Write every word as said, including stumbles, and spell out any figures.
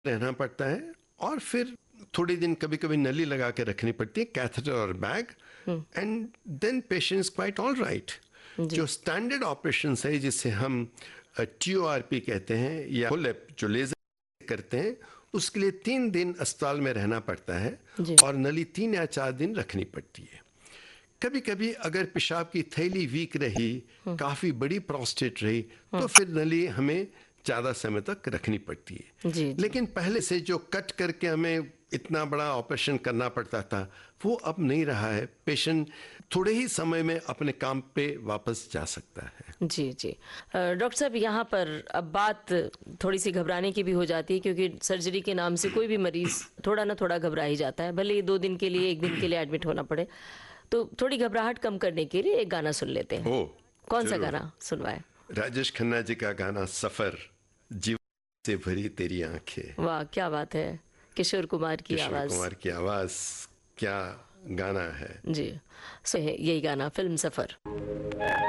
रहना पड़ता है और फिर थोड़े दिन कभी कभी नली लगा के रखनी पड़ती है, कैथेटर और bag, and then patients quite all right. जो स्टैंडर्ड ऑपरेशन है जिसे हम टी ओ आर पी कहते हैं या होलेप जो लेजर करते हैं, उसके लिए तीन दिन अस्पताल में रहना पड़ता है और नली तीन या चार दिन रखनी पड़ती है। कभी कभी अगर पेशाब की थैली वीक रही, काफी बड़ी प्रोस्टेट रही, तो फिर नली हमें ज्यादा समय तक रखनी पड़ती है। जी, जी। लेकिन पहले से जो कट करके हमें इतना बड़ा ऑपरेशन करना पड़ता था, वो अब नहीं रहा है। पेशेंट थोड़े ही समय में अपने काम पे वापस जा सकता है। जी जी। डॉक्टर साहब, यहाँ पर अब बात थोड़ी सी घबराने की भी हो जाती है, क्योंकि सर्जरी के नाम से कोई भी मरीज थोड़ा ना थोड़ा घबरा ही जाता है, भले ही दो दिन के लिए एक दिन के लिए एडमिट होना पड़े। तो थोड़ी घबराहट कम करने के लिए एक गाना सुन लेते हैं। ओ, कौन सा गाना सुनवाए? राजेश खन्ना जी का गाना सफर, जीवन से भरी तेरी आंखें। वाह, क्या बात है। किशोर कुमार की आवाज। किशोर कुमार की आवाज, क्या गाना है। जी, सो है यही गाना, फिल्म सफर।